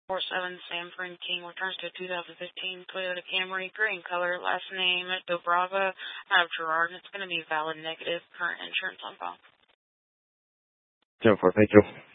47 Sanford King returns to 2015 Toyota Camry, green color, last name Dobrava, out of Gerard, and it's going to be valid negative, current insurance on file. 10-4, thank you.